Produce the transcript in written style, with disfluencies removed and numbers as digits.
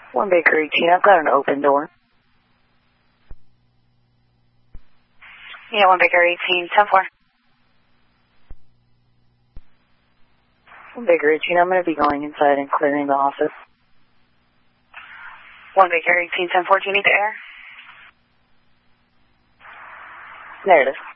One Baker 18, I've got an open door. Yeah, 1 Baker 18, 10-4. 1 Baker 18, I'm going to be going inside and clearing the office. 1 Baker 18, 10-4, do you need the air? Negative.